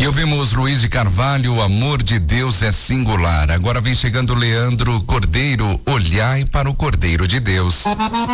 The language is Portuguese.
E ouvimos Luiz de Carvalho, o amor de Deus é singular. Agora vem chegando Leandro Cordeiro, olhai para o Cordeiro de Deus.